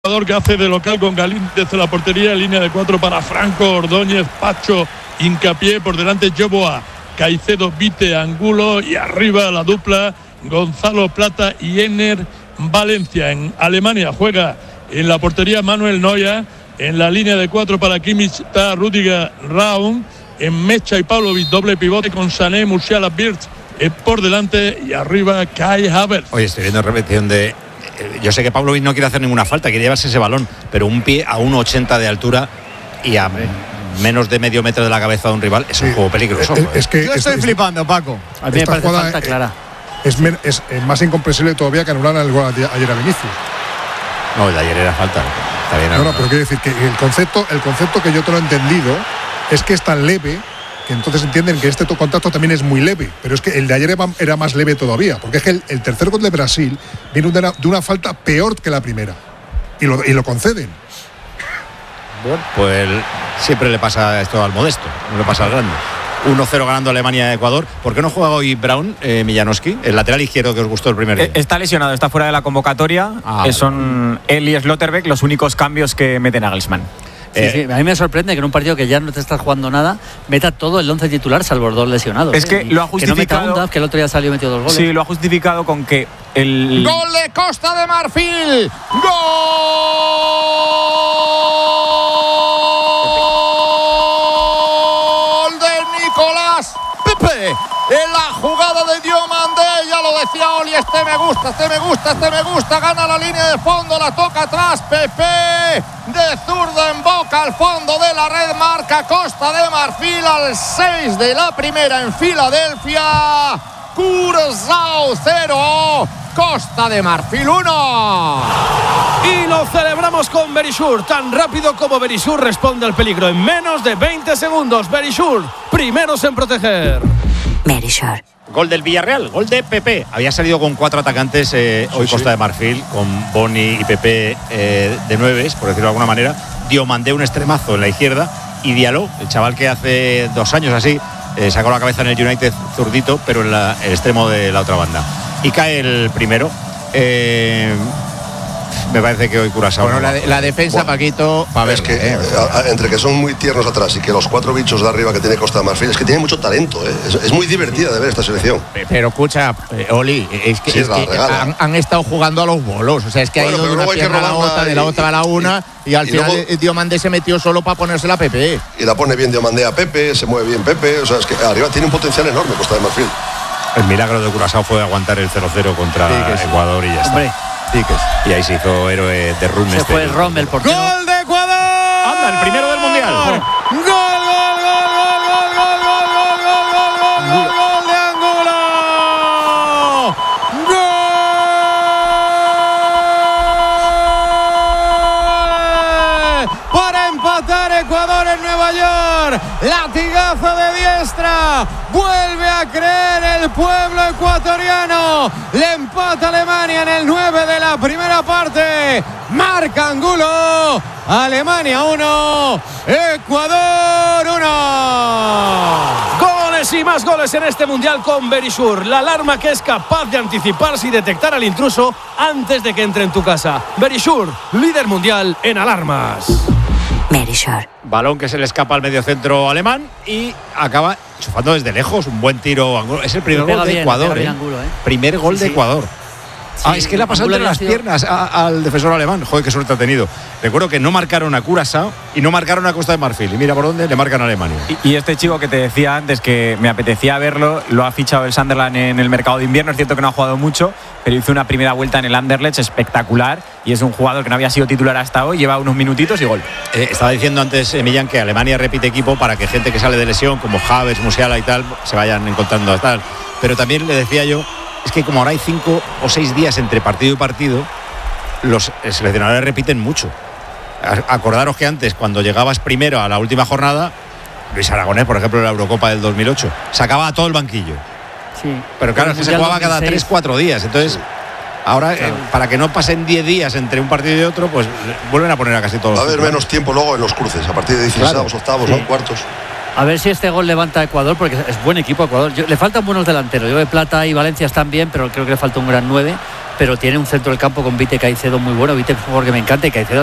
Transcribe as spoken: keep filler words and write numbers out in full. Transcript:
jugador que hace de local con Galíndez en la portería, línea de cuatro para Franco, Ordóñez, Pacho, Hincapié, por delante Yoboa, Caicedo, Vite, Angulo, y arriba la dupla Gonzalo Plata y Ener Valencia. En Alemania juega en la portería Manuel Neuer, en la línea de cuatro para Kimmich está Rüdiger Raum, en Mecha y Pavlovic doble pivote con Sané, Musiala, Birch eh, por delante, y arriba Kai Havertz. Oye, estoy viendo repetición de... Yo sé que Pavlovic no quiere hacer ninguna falta, quiere llevarse ese balón, pero un pie a uno ochenta de altura y a menos de medio metro de la cabeza de un rival es un sí. juego peligroso. Es, es que Yo estoy es, flipando, Paco. A mí me parece falta eh, clara. Es, es, es más incomprensible todavía que anular el gol ayer a Vinicius. No, el de ayer era falta. Está bien. No, no, pero quiero decir que el concepto, el concepto que yo te lo he entendido es que es tan leve que entonces entienden que este contacto también es muy leve, pero es que el de ayer era más leve todavía, porque es que el, el tercer gol de Brasil viene de una, de una falta peor que la primera y lo, y lo conceden. Bueno, pues siempre le pasa esto al modesto, no le pasa al grande. uno cero ganando Alemania a Ecuador. ¿Por qué no juega hoy Braun, eh, Millanowski, el lateral izquierdo que os gustó el primer día? Está lesionado, está fuera de la convocatoria. Ah, eh, son él y Slotterbeck los únicos cambios que meten a Nagelsmann. Sí, eh, sí, a mí me sorprende que en un partido que ya no te estás jugando nada meta todo el once titular salvo los dos lesionados. Es que ¿eh? lo ha justificado. Que no meta un Duff, que el otro día salió y metió dos goles. Sí, lo ha justificado con que el gol de Costa de Marfil. Gol de Nicolás Pepe. En la jugada de Diomandé, ya lo decía Oli, este me gusta, este me gusta, este me gusta, gana la línea de fondo, la toca atrás, Pepe, de zurdo en boca, al fondo de la red, marca Costa de Marfil al seis de la primera en Filadelfia, Curazao cero, Costa de Marfil uno. Y lo celebramos con Verisur, tan rápido como Verisur responde al peligro en menos de veinte segundos. Verisur, primeros en proteger. Verisur. Gol del Villarreal, gol de Pepe. Había salido con cuatro atacantes eh, hoy sí, Costa sí. de Marfil, con Boni y Pepe eh, de nueves, por decirlo de alguna manera. Diomandé un extremazo en la izquierda y Diallo, el chaval que hace dos años así eh, sacó la cabeza en el United zurdito, pero en la, el extremo de la otra banda. Y cae el primero. Eh, me parece que hoy Curazao. Bueno, la, de, la defensa, bueno, Paquito, para ver. Es que eh, a, entre que son muy tiernos atrás y que los cuatro bichos de arriba que tiene Costa de Marfil, es que tiene mucho talento, ¿eh? es, es muy divertida de ver esta selección. Pero escucha, eh, Oli, es que, sí, es que han, han estado jugando a los bolos. O sea, es que bueno, ha ido de una pierna a la otra, de la otra a la una, y, y al y final luego, Diomandé se metió solo para ponerse a Pepe. Y la pone bien Diomandé a Pepe, se mueve bien Pepe. O sea, es que arriba tiene un potencial enorme Costa de Marfil. El milagro de Curazao fue aguantar el cero cero contra sí, sí. Ecuador y ya está. Hombre. Sí, que es. Y ahí se hizo héroe de Rum. Se este fue el Rommel, ¿por qué? ¡Gol de Ecuador! ¡Anda, el primero del Mundial! ¡Gol, gol, gol, gol, gol, gol, gol, gol, gol, gol, gol, gol, gol de Angulo! ¡Gol! Para empatar Ecuador en Nueva York. Latigazo de diestra. Vuelve a creer el pueblo ecuatoriano. Le empata Alemania en el nueve de la primera parte. Marca Angulo. Alemania uno, Ecuador uno. Goles y más goles en este mundial con Verisur. La alarma que es capaz de anticiparse y detectar al intruso antes de que entre en tu casa. Verisur, líder mundial en alarmas. Verisur. Balón que se le escapa al mediocentro alemán y acaba chufando desde lejos. Un buen tiro. Es el primer gol de bien, Ecuador. ¿eh? Angulo, ¿eh? Primer gol sí, de Ecuador. Sí, ah, es que le ha pasado entre las sido... piernas a, al defensor alemán. Joder, qué suerte ha tenido. Recuerdo que no marcaron a Curazao y no marcaron a Costa de Marfil. Y mira por dónde le marcan a Alemania. Y, y este chico que te decía antes que me apetecía verlo, lo ha fichado el Sunderland en el mercado de invierno. Es cierto que no ha jugado mucho, pero hizo una primera vuelta en el Anderlecht espectacular. Y es un jugador que no había sido titular hasta hoy. Lleva unos minutitos y gol. Eh, estaba diciendo antes, eh, Millán, que Alemania repite equipo para que gente que sale de lesión, como Havertz, Musiala y tal, se vayan encontrando a tal. Pero también le decía yo, es que como ahora hay cinco o seis días entre partido y partido, los seleccionadores repiten mucho. Acordaros que antes, cuando llegabas primero a la última jornada, Luis Aragonés, por ejemplo, en la Eurocopa del dos mil ocho, sacaba a todo el banquillo. Sí. Pero claro, es que se jugaba cada tres cuatro días. Entonces, sí. ahora, claro. eh, para que no pasen diez días entre un partido y otro, pues vuelven a poner a casi todos. Va a haber menos tiempo luego en los cruces, a partir de dieciséis, claro. octavos, sí. ¿no? Cuartos. A ver si este gol levanta a Ecuador, porque es buen equipo Ecuador. Yo, le faltan buenos delanteros. Yo de Plata y Valencia están bien, pero creo que le falta un gran nueve. Pero tiene un centro del campo con Vite Caicedo muy bueno. Vite es un jugador que me encanta y Caicedo